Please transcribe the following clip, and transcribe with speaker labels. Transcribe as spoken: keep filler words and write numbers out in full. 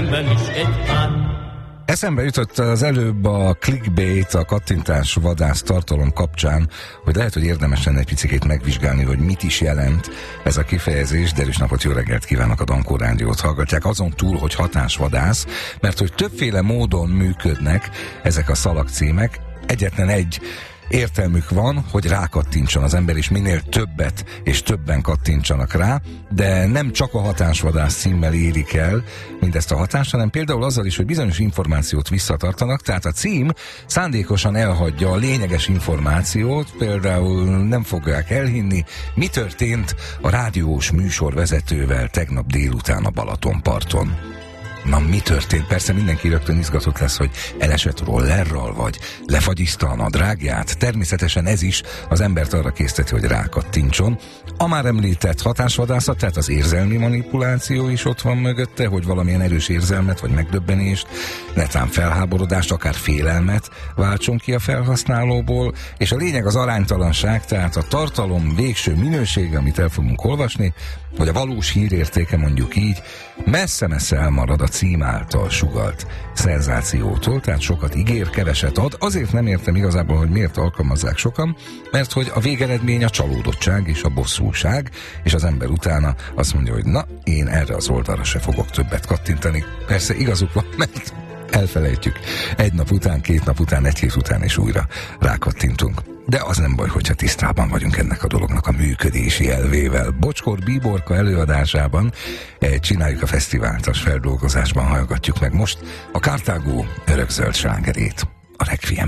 Speaker 1: szemben is egy pár.
Speaker 2: Eszembe jutott az előbb a clickbait, a kattintás vadász tartalom kapcsán, hogy lehet, hogy érdemes lenne egy picikét megvizsgálni, hogy mit is jelent ez a kifejezés. Derűs napot, jó reggelt kívánok, a Dankó Rádiót hallgatják, azon túl, hogy hatásvadász, mert hogy többféle módon működnek ezek a szalagcímek, egyetlen egy értelmük van, hogy rákattintson az ember, és minél többet és többen kattintsanak rá, de nem csak a hatásvadász címmel érik el mindezt a hatást, hanem például azzal is, hogy bizonyos információt visszatartanak, tehát a cím szándékosan elhagyja a lényeges információt, például nem fogják elhinni, mi történt a rádiós műsorvezetővel tegnap délután a Balatonparton. Na, mi történt? Persze mindenki rögtön izgatott lesz, hogy elesett rollerral, vagy lefagyizta a nadrágját. Természetesen ez is az embert arra készteti, hogy rákattintson. A már említett hatásvadászat, tehát az érzelmi manipuláció is ott van mögötte, hogy valamilyen erős érzelmet, vagy megdöbbenést, netán felháborodást, akár félelmet váltson ki a felhasználóból, és a lényeg az aránytalanság, tehát a tartalom végső minősége, amit el fogunk olvasni, vagy a valós hírértéke, mondjuk így, messze-messze elmarad a cím által sugalt szenzációtól, tehát sokat ígér, keveset ad. Azért nem értem igazából, hogy miért alkalmazzák sokan, mert hogy a végeredmény a csalódottság és a bosszúság, és az ember utána azt mondja, hogy na, én erre az oldalra se fogok többet kattintani. Persze igazuk van, mert elfelejtjük. Egy nap után, két nap után, egy hét után és újra rákattintunk. De az nem baj, hogyha tisztában vagyunk ennek a dolognak a működési elvével. Bocskor Bíborka előadásában Csináljuk a fesztivált, a feldolgozásban hallgatjuk meg most a Carthago örökzöld slágerét, a Requiem.